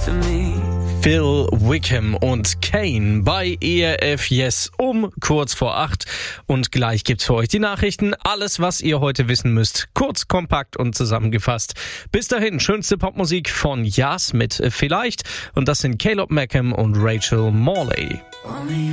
to me. Phil Wickham und Kane bei ERF Yes um kurz vor 8. Und gleich gibt's für euch die Nachrichten. Alles, was ihr heute wissen müsst. Kurz, kompakt und zusammengefasst. Bis dahin, schönste Popmusik von Yas mit Vielleicht. Und das sind Caleb Mackham und Rachel Morley.